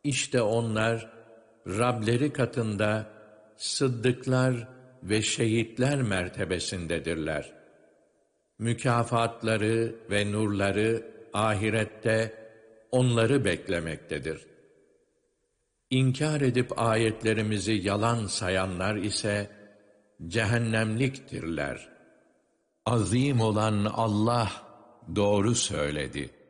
İşte onlar Rableri katında sıddıklar ve şehitler mertebesindedirler. Mükafatları ve nurları ahirette onları beklemektedir. İnkar edip ayetlerimizi yalan sayanlar ise cehennemliktirler. Azim olan Allah doğru söyledi.